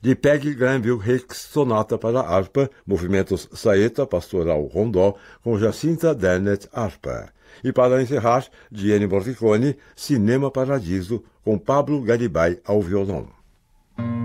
de Peggy Granville Hicks, sonata para harpa, movimentos saeta, pastoral rondó, com Jacinta Dennett, harpa. E para encerrar, de Ennio Morricone, Cinema Paradiso, com Pablo Garibay ao violão.